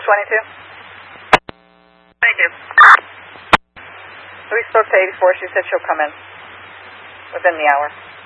22. Thank you. We spoke to 84. She said she'll come in within the hour.